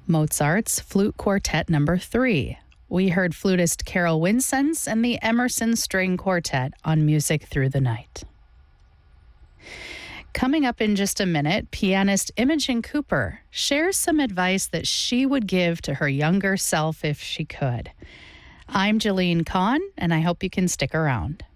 Mozart's Flute Quartet Number 3. We heard flutist Carol Winsense and the Emerson String Quartet on Music Through the Night. Coming up in just a minute, pianist Imogen Cooper shares some advice that she would give to her younger self if she could. I'm Jeline Kahn, and I hope you can stick around.